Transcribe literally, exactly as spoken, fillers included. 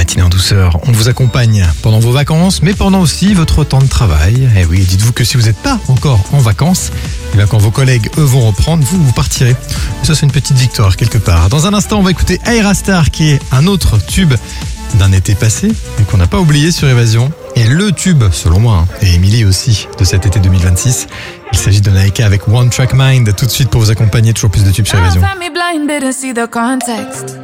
matinée en douceur. On vous accompagne pendant vos vacances, mais pendant aussi votre temps de travail. Et oui, dites-vous que si vous n'êtes pas encore en vacances, et bien quand vos collègues, eux, vont reprendre, vous, vous partirez. Et ça, c'est une petite victoire quelque part. Dans un instant, on va écouter Aerastar, qui est un autre tube d'un été passé, et qu'on n'a pas oublié sur Évasion. Et le tube, selon moi, hein, et Émilie aussi, de cet été deux mille vingt-six. Il s'agit de Naika avec One Track Mind. Tout de suite pour vous accompagner, toujours plus de tubes sur Évasion.